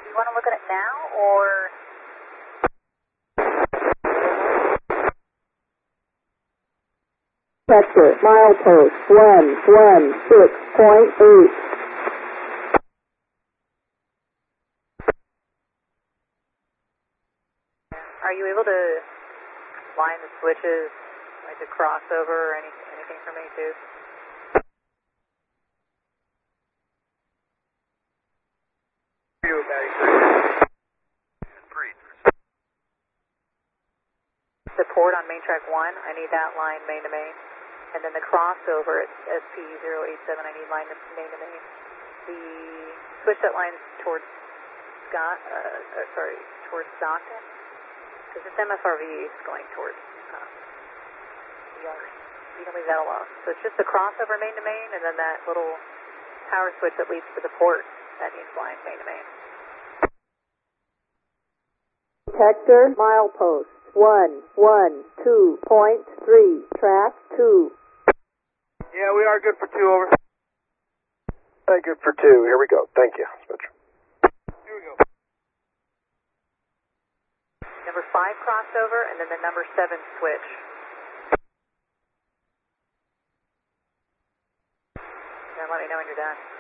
you want to look at it now, or? Sector, milepost 116.8. Are you able to line the switches, like the crossover or anything for me too? The port on main track 1, I need that line main to main. And then the crossover at SP087, I need line main to main. The switch that lines towards towards Stockton. Because this MSRV is going towards Yonkers. You can leave that alone. So it's just the crossover main to main, and then that little power switch that leads to the port that needs line main to main. Hector, milepost 112.3, track 2. Yeah, we are good for 2, over. Good for 2. Here we go. Thank you, Spencer. Here we go. Number 5 crossover, and then the number 7 switch. Then let me know when you're done.